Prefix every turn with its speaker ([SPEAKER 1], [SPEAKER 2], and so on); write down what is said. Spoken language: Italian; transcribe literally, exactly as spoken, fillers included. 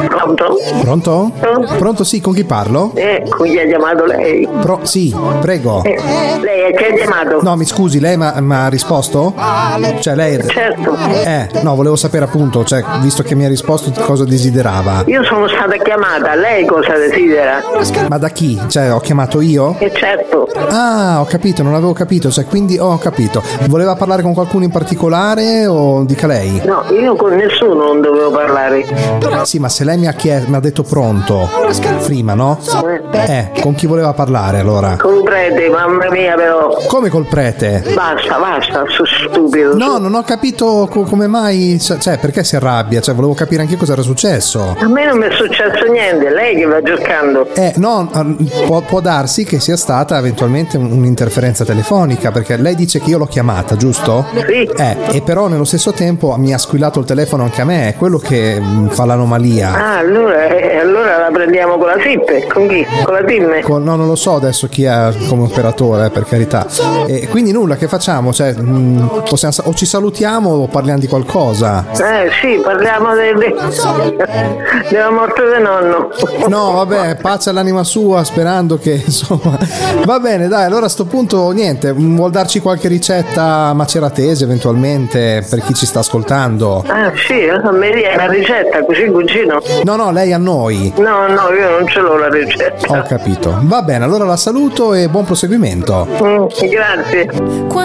[SPEAKER 1] Pronto?
[SPEAKER 2] Pronto?
[SPEAKER 1] Pronto?
[SPEAKER 2] Pronto, sì, con chi parlo?
[SPEAKER 1] Eh, con chi ha chiamato lei?
[SPEAKER 2] Pro- sì, prego.
[SPEAKER 1] Eh, lei a chi ha chiamato?
[SPEAKER 2] No, mi scusi, lei mi ha risposto? Cioè, lei...
[SPEAKER 1] Certo.
[SPEAKER 2] Eh, no, volevo sapere appunto, cioè, visto che mi ha risposto, cosa desiderava.
[SPEAKER 1] Io sono stata chiamata, lei cosa desidera?
[SPEAKER 2] Ma da chi? Cioè, ho chiamato io?
[SPEAKER 1] Eh, certo.
[SPEAKER 2] Ah, ho capito, non avevo capito, cioè, quindi oh, ho capito. Voleva parlare con qualcuno in particolare o dica lei?
[SPEAKER 1] No, io con nessuno non dovevo parlare.
[SPEAKER 2] Sì, ma se lei mi ha chiesto, mi ha detto pronto prima, no? Eh, con chi voleva parlare allora?
[SPEAKER 1] Con un prete, mamma mia però.
[SPEAKER 2] Come col prete?
[SPEAKER 1] Basta, basta, sono stupido.
[SPEAKER 2] No, non ho capito co- come mai, cioè, perché si arrabbia? Cioè, volevo capire anche cosa era successo.
[SPEAKER 1] A me non mi è successo niente, lei che va giocando.
[SPEAKER 2] Eh, no, può, può darsi che sia stata eventualmente un'interferenza telefonica, perché lei dice che io l'ho chiamata, giusto?
[SPEAKER 1] Sì.
[SPEAKER 2] Eh, e però nello stesso tempo mi ha squillato il telefono anche a me, è quello che mh, fa l'anomalia.
[SPEAKER 1] Ah, allora, eh, allora la prendiamo con la S I P? Con chi? Con la Tim?
[SPEAKER 2] Con- no, non lo so adesso chi è come operatore, eh, per carità. E quindi nulla, che facciamo? Cioè, mh, possiamo, o ci salutiamo o parliamo di qualcosa?
[SPEAKER 1] Eh sì, parliamo de, de, della morte del nonno.
[SPEAKER 2] No, vabbè, pace all'anima sua, sperando che insomma. Va bene, dai, allora a sto punto niente, vuol darci qualche ricetta maceratese eventualmente per chi ci sta ascoltando?
[SPEAKER 1] Ah sì, a me viene la ricetta, così cugino.
[SPEAKER 2] No, no, lei a noi.
[SPEAKER 1] No, no, io non ce l'ho la ricetta.
[SPEAKER 2] Ho capito. Va bene, allora la saluto e buon proseguimento.
[SPEAKER 1] Mm, grazie.